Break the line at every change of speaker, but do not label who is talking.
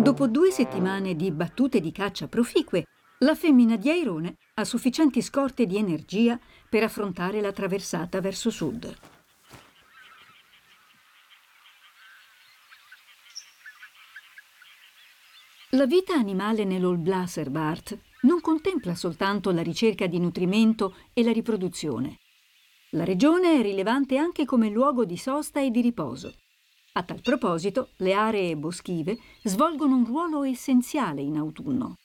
Dopo 2 settimane di battute di caccia proficue, la femmina di Airone ha sufficienti scorte di energia per affrontare la traversata verso sud. La vita animale nell'Olblasserbart non contempla soltanto la ricerca di nutrimento e la riproduzione. La regione è rilevante anche come luogo di sosta e di riposo. A tal proposito, le aree boschive svolgono un ruolo essenziale in autunno.